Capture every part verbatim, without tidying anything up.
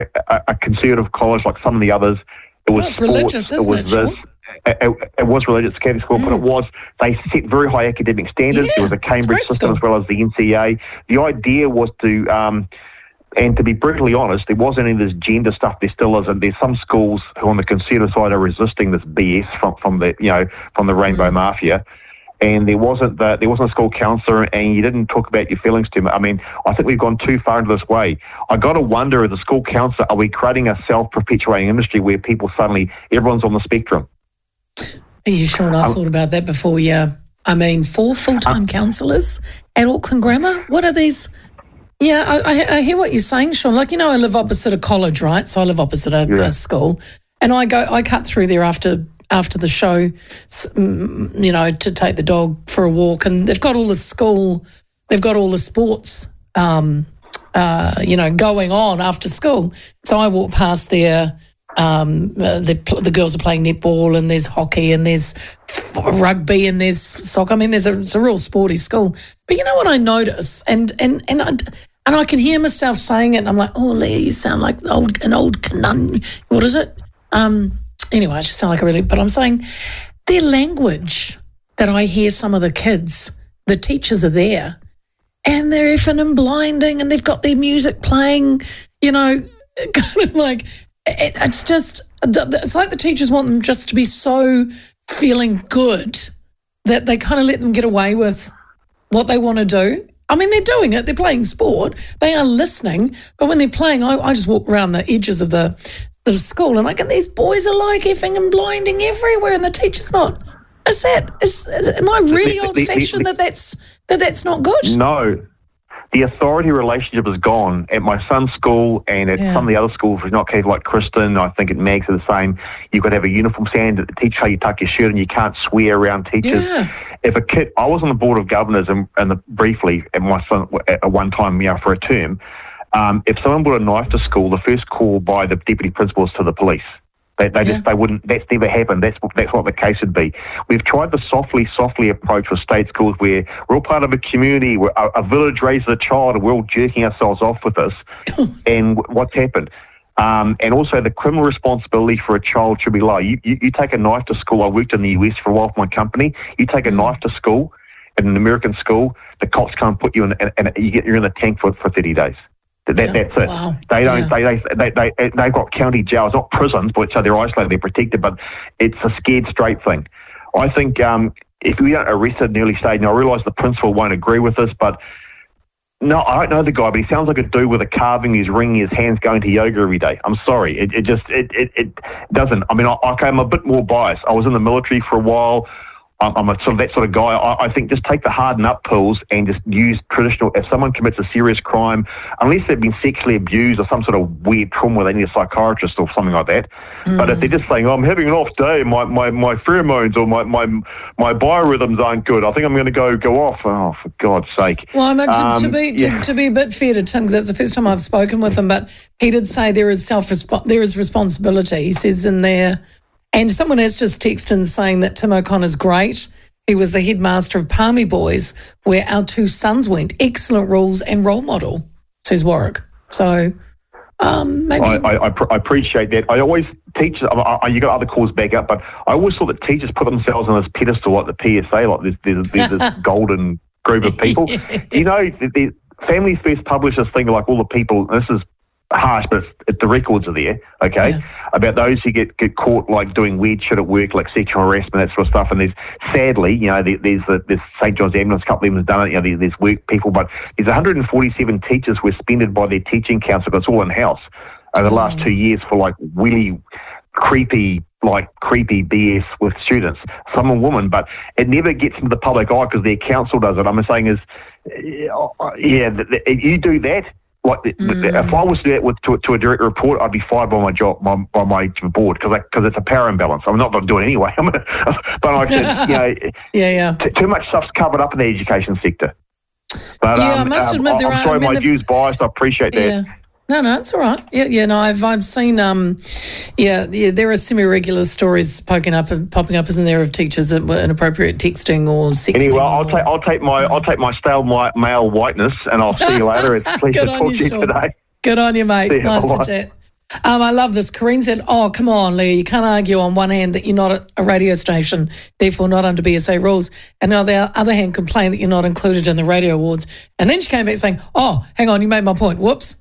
a, a conservative college like some of the others. It was well, it's sports, religious, isn't it was it, this. Sean? It, it, it was religious Catholic school, mm. but it was, they set very high academic standards. Yeah, there was a Cambridge system school. as well as the N C A A. The idea was to, um, and to be brutally honest, there wasn't any of this gender stuff. There still isn't. There's some schools who on the conservative side are resisting this B S from, from the, you know, from the Rainbow mm. Mafia. And there wasn't the, there wasn't a school counsellor, and you didn't talk about your feelings too much. I mean, I think we've gone too far into this way. I got to wonder, as a school counsellor, are we creating a self-perpetuating industry where people suddenly, everyone's on the spectrum? Are you sure? I um, thought about that before. Yeah, I mean, four full-time um, counsellors at Auckland Grammar. What are these? Yeah, I, I, I hear what you're saying, Sean. Like, you know, I live opposite a college, right? So I live opposite a, yeah. a school, and I go, I cut through there after. after the show, you know, to take the dog for a walk, and they've got all the school, they've got all the sports, um, uh, you know, going on after school. So I walk past there, um, uh, the, the girls are playing netball, and there's hockey, and there's rugby, and there's soccer. I mean, there's a, it's a real sporty school. But you know what I notice, and and and I, and I can hear myself saying it, and I'm like, oh, Leah, you sound like old an old canun. What is it? Um, Anyway, I just sound like a really, but I'm saying their language that I hear some of the kids, the teachers are there, and they're effing and blinding, and they've got their music playing, you know, kind of like, it, it's just, it's like the teachers want them just to be so feeling good that they kind of let them get away with what they want to do. I mean, they're doing it, they're playing sport, they are listening, but when they're playing, I, I just walk around the edges of the the school, and like, and these boys are like effing and blinding everywhere, and the teacher's not. Is that? Is, is am I really old-fashioned that that's that that's not good? No, the authority relationship is gone at my son's school and at yeah. some of the other schools. If not Catholic, like Kristen, I think at Mags are the same. You've got to have a uniform standard to teach how you tuck your shirt, and you can't swear around teachers. Yeah. If a kid, I was on the board of governors and, and the, briefly at my son at one time, you know, for a term. Um, if someone brought a knife to school, the first call by the deputy principal is to the police. They, they yeah. just they wouldn't. That's never happened. That's that's what the case would be. We've tried the softly, softly approach with state schools where we're all part of a community, where a, a village raises a child, and we're all jerking ourselves off with this. And what's happened? Um, and also the criminal responsibility for a child should be low. You, you you take a knife to school. I worked in the U S for a while for my company. You take a knife to school, in an American school, the cops can't put you in, and, and you get you're in the tank for for thirty days. That, yeah, that's it. Wow. They don't. Yeah. They, they they they they've got county jails, not prisons, but so they're isolated, they're protected. But it's a scared straight thing. I think um, if we don't arrest at an early stage, and I realise the principal won't agree with this, but no, I don't know the guy, but he sounds like a dude with a carving, his ring, his hands going to yoga every day. I'm sorry, it, it just it, it it doesn't. I mean, I, okay, I'm a bit more biased. I was in the military for a while. I'm a sort of that sort of guy. I, I think just take the harden up pills and just use traditional. If someone commits a serious crime, unless they've been sexually abused or some sort of weird trauma where they need a psychiatrist or something like that. Mm. But if they're just saying, oh, I'm having an off day, my, my, my pheromones or my, my my biorhythms aren't good, I think I'm going to go go off. Oh, for God's sake. Well, I'm to, um, to be to, yeah. to be a bit fair to Tim, because that's the first time I've spoken with him, but he did say there is self there is responsibility. He says in there. And someone has just texted in saying that Tim O'Connor's great. He was the headmaster of Palmy Boys, where our two sons went. Excellent rules and role model, says Warwick. So um, maybe... I, I, I, pr- I appreciate that. I always teach... I, I, you got other calls back up, but I always thought that teachers put themselves on this pedestal like the P S A, like there's, there's, there's this golden group of people. yeah. You know, the, the Family First published this thing like all the people... This is harsh, but it's, it, the records are there, okay, yeah. about those who get, get caught like doing weird shit at work, like sexual harassment, that sort of stuff. And there's, sadly, you know, there, there's the there's Saint John's Ambulance, a couple of them have done it, you know, there, there's work people, but there's one hundred forty-seven teachers who were suspended by their teaching council, but it's all in-house, over the last two years for like really creepy, like creepy B S with students, some are women, but it never gets into the public eye because their council does it. I'm saying is, yeah, you do that, like mm. if I was to do that with, to, to a direct report, I'd be fired by my job, my, by my board, because because it's a power imbalance. I'm not going to do it anyway. But like I said, you know, yeah, yeah. T- too much stuff's covered up in the education sector. But yeah, um, I must um, admit, there I'm are. sorry, I mean, my the, view's biased. I appreciate that. Yeah. No, no, it's all right. Yeah, yeah, no, I've I've seen, um, yeah, yeah, there are semi-regular stories poking up and popping up, isn't there, of teachers at inappropriate texting or sexting. Anyway, I'll or, take I'll take my I'll take my stale my, male whiteness, and I'll see you later. It's a pleasure to talk you, to you Sean. today. Good on you, mate. You, nice bye. to chat. Um, I love this. Corrine said, oh, come on, Leah, you can't argue on one hand that you're not a radio station, therefore not under B S A rules, and on the other hand complain that you're not included in the radio awards. And then she came back saying, oh, hang on, you made my point. Whoops.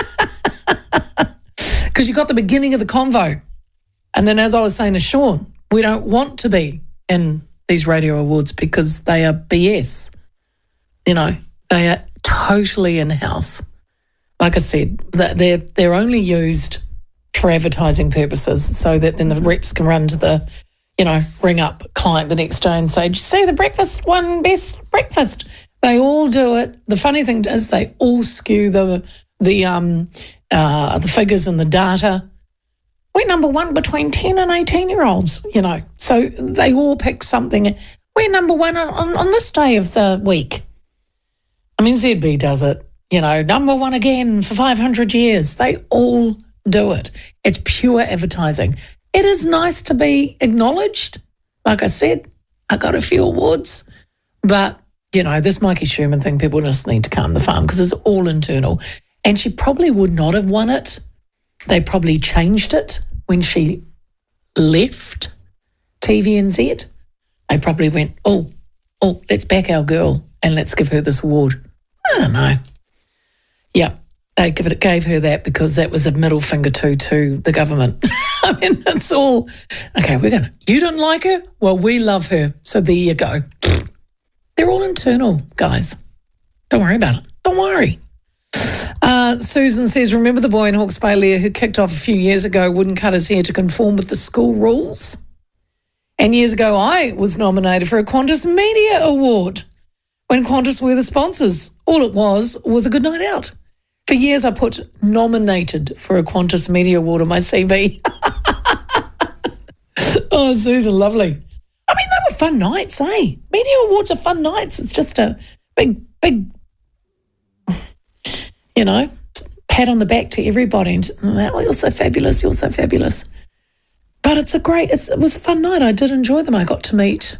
Because you got the beginning of the convo. And then as I was saying to Sean, we don't want to be in these radio awards because they are B S. You know, they are totally in-house. Like I said, they're they're only used for advertising purposes so that then the reps can run to the, you know, ring up client the next day and say, did you see the breakfast won best breakfast? They all do it. The funny thing is they all skew the the um uh, the figures and the data. We're number one between ten and eighteen-year-olds, you know. So they all pick something. We're number one on, on, on this day of the week. I mean, Z B does it. You know, number one again for five hundred years. They all do it. It's pure advertising. It is nice to be acknowledged. Like I said, I got a few awards. But, you know, this Mikey Sherman thing, people just need to calm the farm because it's all internal. And she probably would not have won it. They probably changed it when she left T V N Z. They probably went, oh, oh, let's back our girl and let's give her this award. I don't know. Yeah, they give it, gave her that because that was a middle finger to to the government. I mean, it's all, okay, we're going to, you don't like her? Well, we love her. So there you go. They're all internal, guys. Don't worry about it. Don't worry. Uh, Susan says, remember the boy in Hawke's Bay, Leah, who kicked off a few years ago, wouldn't cut his hair to conform with the school rules? And years ago, I was nominated for a Qantas Media Award when Qantas were the sponsors. All it was was a good night out. For years, I put nominated for a Qantas Media Award on my C V. Oh, Susan, lovely. I mean, they were fun nights, eh? Media awards are fun nights. It's just a big, big, you know, pat on the back to everybody. And, oh, you're so fabulous, you're so fabulous. But it's a great, it's, it was a fun night. I did enjoy them. I got to meet,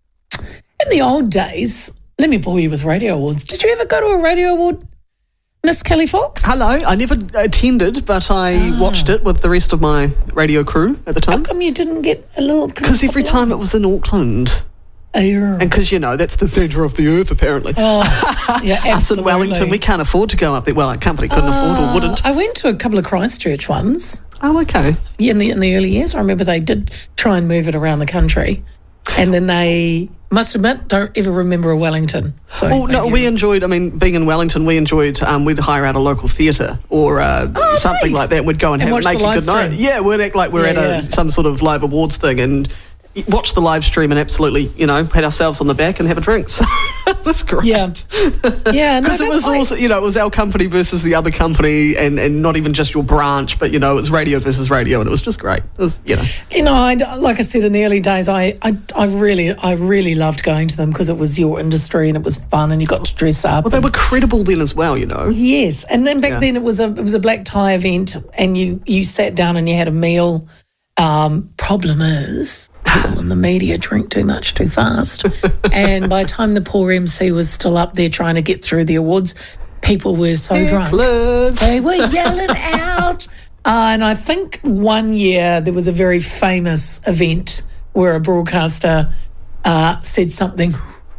in the old days, let me bore you with radio awards. Did you ever go to a radio award, Miss Kelly Fox? Hello. I never attended, but I ah. watched it with the rest of my radio crew at the time. How come you didn't get a little... Because every time it was in Auckland. Oh, yeah. And because, you know, that's the centre of the earth, apparently. Oh, yeah, absolutely. Us in Wellington, we can't afford to go up there. Well, our company couldn't uh, afford or wouldn't. I went to a couple of Christchurch ones. Oh, okay. Yeah, in the, in the early years. I remember they did try and move it around the country. And then they, must admit, don't ever remember a Wellington. So oh, no, we enjoyed, I mean, being in Wellington, we enjoyed, um, we'd hire out a local theatre or uh, oh, something nice. like that. We'd go and, and have, make a good night. Yeah, we'd act like we're yeah, at a, yeah. some sort of live awards thing and watch the live stream and absolutely, you know, pat ourselves on the back and have a drink. So it was great. Yeah. Yeah. Because no, it was quite. also, you know, it was our company versus the other company and, and not even just your branch, but, you know, it was radio versus radio and it was just great. It was, you know. You know, I, like I said, in the early days, I, I, I really I really loved going to them because it was your industry and it was fun and you got to dress up. Well, they were credible then as well, you know. Yes. And then back yeah. then it was a it was a black tie event and you, you sat down and you had a meal. Um, problem is, people in the media drink too much too fast. And by the time the poor M C was still up there trying to get through the awards, people were so Hecklers. drunk. They were yelling out. Uh, and I think one year there was a very famous event where a broadcaster uh, said something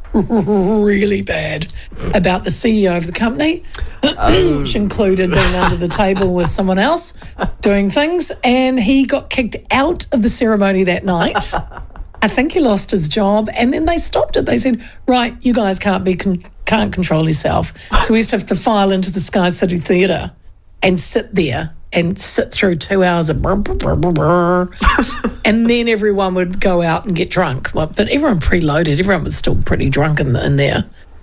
really bad about the C E O of the company, oh. which included being under the table with someone else doing things, and he got kicked out of the ceremony that night. I think he lost his job, and then they stopped it. They said, right, you guys can't be con- can't control yourself. So we used to have to file into the Sky City Theatre and sit there and sit through two hours of brr, brr, brr, brr, brr. And then everyone would go out and get drunk. Well, but everyone preloaded. Everyone was still pretty drunk in, the, in there.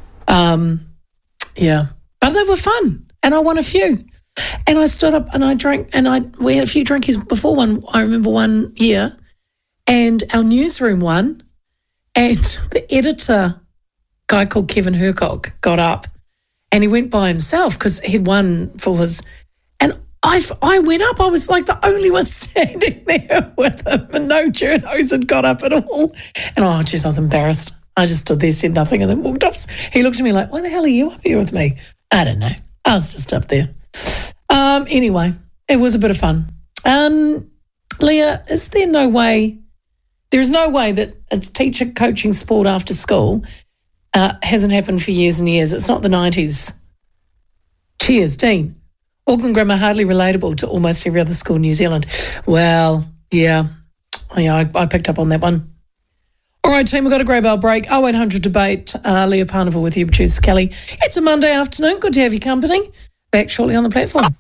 Um, yeah. But they were fun, and I won a few. And I stood up and I drank, and I we had a few drinkies before one. I remember one year, and our newsroom won, and the editor, guy called Kevin Hercock, got up, and he went by himself because he'd won for his, and I I went up. I was like the only one standing there with him, and no journos had got up at all. And oh, jeez, I was embarrassed. I just stood there, said nothing, and then walked off. He looked at me like, "Why the hell are you up here with me?" I don't know. I was just up there. Um. Anyway, it was a bit of fun. Um, Leah, is there no way, there is no way that it's teacher coaching sport after school uh, hasn't happened for years and years. It's not the nineties. Cheers, Dean. Auckland Grammar hardly relatable to almost every other school in New Zealand. Well, yeah, yeah, I, I picked up on that one. All right, team, we've got a grey bell break. oh eight hundred debate. Uh, Leah Parnival with you, producer Kelly. It's a Monday afternoon. Good to have your company. Back shortly on the platform.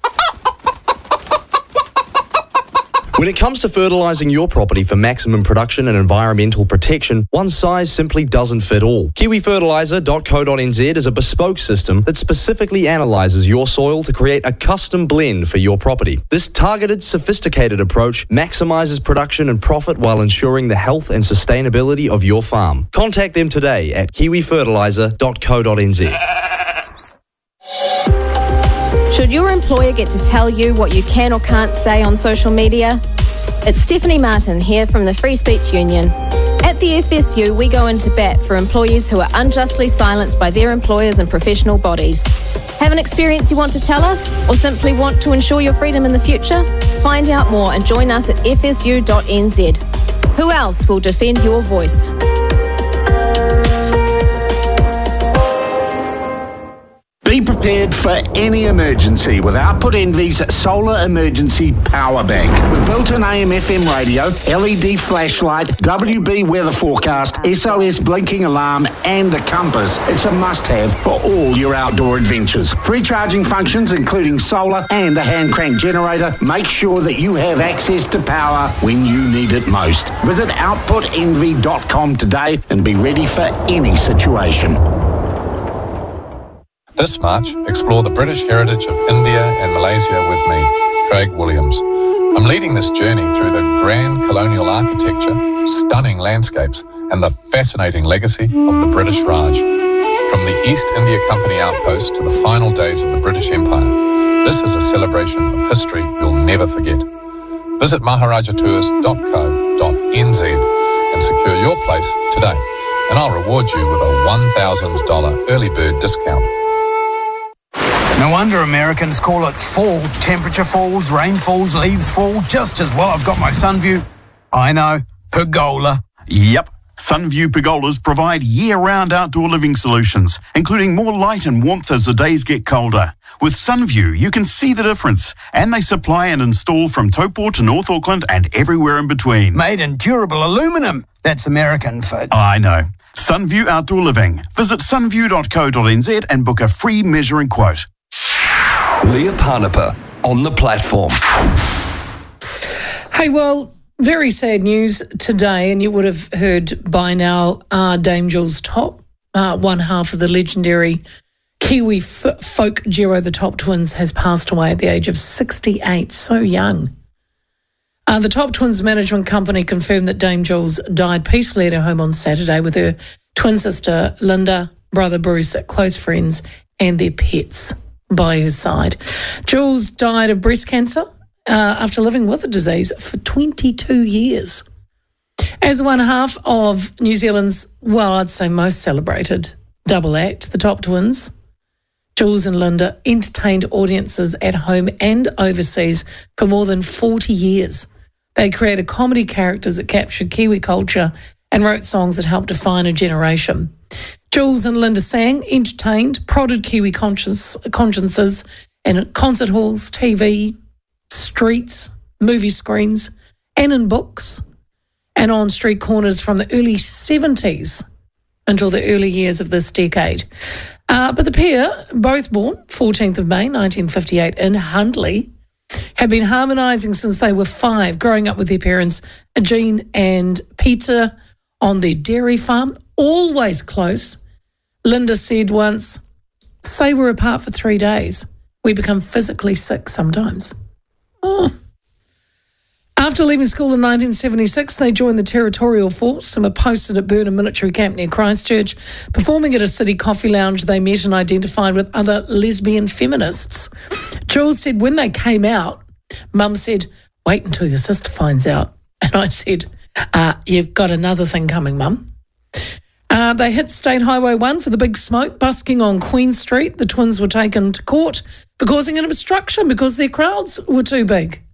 When it comes to fertilising your property for maximum production and environmental protection, one size simply doesn't fit all. kiwi fertiliser dot co dot n z is a bespoke system that specifically analyses your soil to create a custom blend for your property. This targeted, sophisticated approach maximises production and profit while ensuring the health and sustainability of your farm. Contact them today at kiwi fertiliser dot co dot n z. Should your employer get to tell you what you can or can't say on social media? It's Stephanie Martin here from the Free Speech Union. At the F S U, we go into bat for employees who are unjustly silenced by their employers and professional bodies. Have an experience you want to tell us, or simply want to ensure your freedom in the future? Find out more and join us at f s u dot n z. Who else will defend your voice? Be prepared for any emergency with Output Envy's Solar Emergency Power Bank. With built-in A M F M radio, L E D flashlight, W B weather forecast, S O S blinking alarm and a compass, it's a must-have for all your outdoor adventures. Free charging functions including solar and a hand-crank generator. Make sure that you have access to power when you need it most. Visit output envy dot com today and be ready for any situation. This March, explore the British heritage of India and Malaysia with me, Craig Williams. I'm leading this journey through the grand colonial architecture, stunning landscapes, and the fascinating legacy of the British Raj. From the East India Company outpost to the final days of the British Empire, this is a celebration of history you'll never forget. Visit maharaja tours dot co dot n z and secure your place today, and I'll reward you with a one thousand dollars early bird discount. No wonder Americans call it fall. Temperature falls, rain falls, leaves fall, just as well I've got my Sunview. I know, pergola. Yep, Sunview pergolas provide year-round outdoor living solutions, including more light and warmth as the days get colder. With Sunview, you can see the difference, and they supply and install from Taupō to North Auckland and everywhere in between. Made in durable aluminum. That's American for... I know. Sunview Outdoor Living. Visit sunview dot co dot n z and book a free measuring quote. Leah Parnival on the platform. Hey, well, very sad news today, and you would have heard by now uh, Dame Jules Top, uh, one half of the legendary Kiwi f- folk duo, the Top Twins, has passed away at the age of sixty-eight, so young. Uh, the Top Twins management company confirmed that Dame Jules died peacefully at her home on Saturday with her twin sister Linda, brother Bruce, close friends, and their pets by her side. Jules died of breast cancer uh, after living with the disease for twenty-two years. As one half of New Zealand's, well, I'd say most celebrated double act, the Top Twins, Jules and Linda entertained audiences at home and overseas for more than forty years. They created comedy characters that captured Kiwi culture and wrote songs that helped define a generation. Jules and Linda sang, entertained, prodded Kiwi conscience, consciences in concert halls, T V, streets, movie screens, and in books, and on street corners from the early seventies until the early years of this decade. Uh, but the pair, both born fourteenth of May nineteen fifty-eight in Hundley, have been harmonising since they were five, growing up with their parents, Jean and Peter, on their dairy farm, always close. Linda said once, say we're apart for three days, we become physically sick sometimes. Oh. After leaving school in nineteen seventy-six, they joined the Territorial Force and were posted at Burnham Military Camp near Christchurch. Performing at a city coffee lounge, they met and identified with other lesbian feminists. Jules said when they came out, Mum said, wait until your sister finds out. And I said, uh, you've got another thing coming, Mum. Uh, they hit State Highway one for the big smoke, busking on Queen Street. The twins were taken to court for causing an obstruction because their crowds were too big.